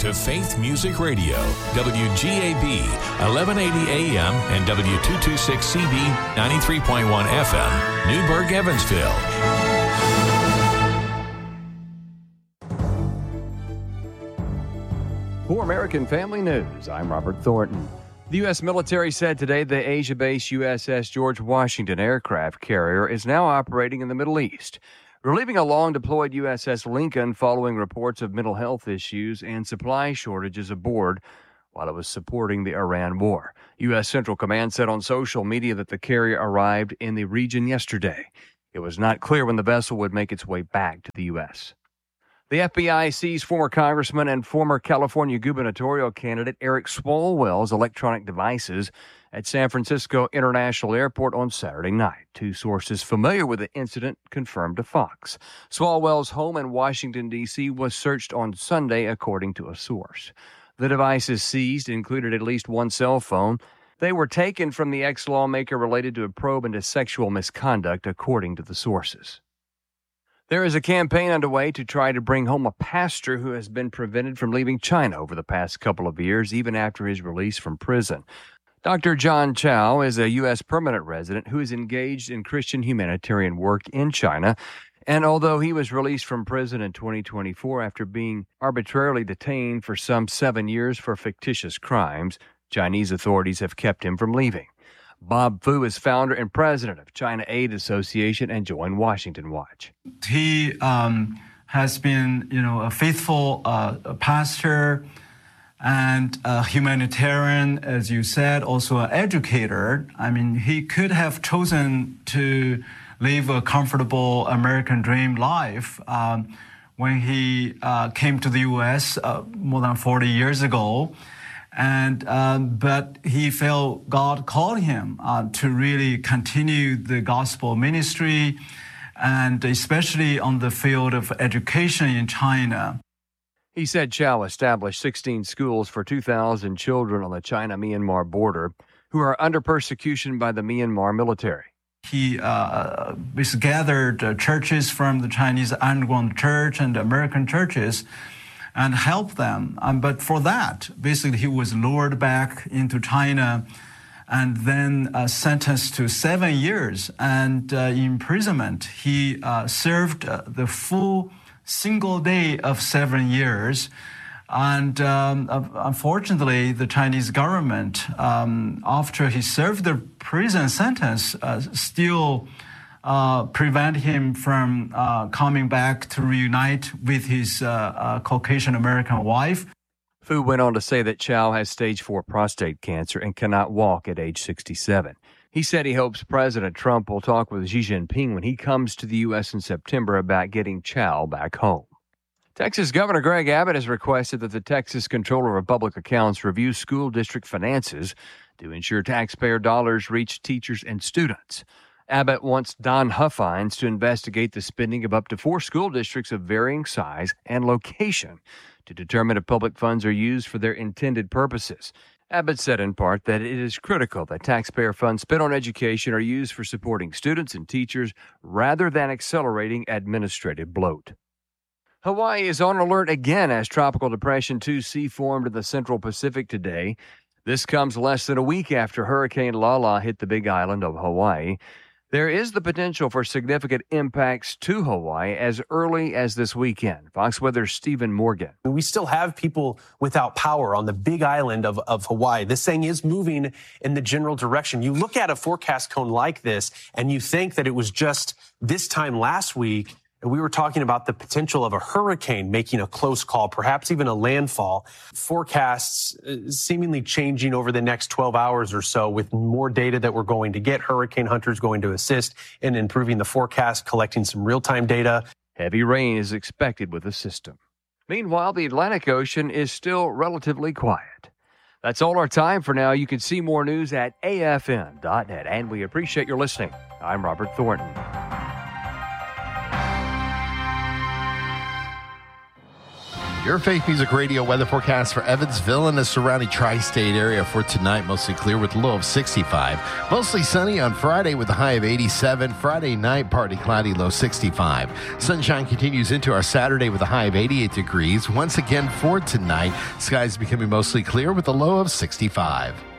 to Faith Music Radio, WGAB, 1180 AM and W226CB, 93.1 FM, Newburgh, Evansville. For American Family News, I'm Robert Thornton. The U.S. military said today the Asia-based USS George Washington aircraft carrier is now operating in the Middle East, relieving a long-deployed USS Lincoln following reports of mental health issues and supply shortages aboard while it was supporting the Iran war. U.S. Central Command said on social media that the carrier arrived in the region yesterday. It was not clear when the vessel would make its way back to the U.S. The FBI seized former congressman and former California gubernatorial candidate Eric Swalwell's electronic devices at San Francisco International Airport on Saturday night. Two sources familiar with the incident confirmed to Fox. Swalwell's home in Washington, D.C. was searched on Sunday, according to a source. The devices seized included at least one cell phone. They were taken from the ex-lawmaker related to a probe into sexual misconduct, according to the sources. There is a campaign underway to try to bring home a pastor who has been prevented from leaving China over the past couple of years, even after his release from prison. Dr. John Chow is a U.S. permanent resident who is engaged in Christian humanitarian work in China. And although he was released from prison in 2024 after being arbitrarily detained for some 7 years for fictitious crimes, Chinese authorities have kept him from leaving. Bob Fu is founder and president of China Aid Association and joined Washington Watch. He has been, a faithful pastor and a humanitarian, as you said, also an educator. I mean, he could have chosen to live a comfortable American dream life when he came to the U.S. More than 40 years ago. But he felt God called him to really continue the gospel ministry, and especially on the field of education in China. He said Chow established 16 schools for 2,000 children on the China-Myanmar border who are under persecution by the Myanmar military. He gathered churches from the Chinese underground church and American churches and helped them. But for that, basically, he was lured back into China and then sentenced to 7 years and imprisonment. He served the full single day of 7 years. And unfortunately, the Chinese government, after he served the prison sentence, still prevent him from coming back to reunite with his Caucasian American wife. Fu went on to say that Chow has stage 4 prostate cancer and cannot walk at age 67. He said he hopes President Trump will talk with Xi Jinping when he comes to the U.S. in September about getting Chow back home. Texas Governor Greg Abbott has requested that the Texas Comptroller of Public Accounts review school district finances to ensure taxpayer dollars reach teachers and students. Abbott wants Don Huffines to investigate the spending of up to 4 school districts of varying size and location to determine if public funds are used for their intended purposes. Abbott said in part that it is critical that taxpayer funds spent on education are used for supporting students and teachers rather than accelerating administrative bloat. Hawaii is on alert again as Tropical Depression 2C formed in the Central Pacific today. This comes less than a week after Hurricane Lala hit the Big Island of Hawaii. There is the potential for significant impacts to Hawaii as early as this weekend. Fox Weather's Stephen Morgan. We still have people without power on the Big Island of Hawaii. This thing is moving in the general direction. You look at a forecast cone like this, and you think that it was just this time last week, and we were talking about the potential of a hurricane making a close call, perhaps even a landfall. Forecasts seemingly changing over the next 12 hours or so with more data that we're going to get. Hurricane Hunter's going to assist in improving the forecast, collecting some real-time data. Heavy rain is expected with the system. Meanwhile, the Atlantic Ocean is still relatively quiet. That's all our time for now. You can see more news at afn.net, and we appreciate your listening. I'm Robert Thornton. Your Faith Music Radio weather forecast for Evansville and the surrounding tri-state area for tonight. Mostly clear with a low of 65. Mostly sunny on Friday with a high of 87. Friday night, partly cloudy, low 65. Sunshine continues into our Saturday with a high of 88 degrees. Once again for tonight, skies becoming mostly clear with a low of 65.